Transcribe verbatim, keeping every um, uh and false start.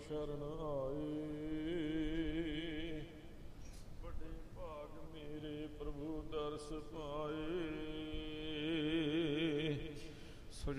शरण आए। बड़े भाग मेरे प्रभु दर्श पाए।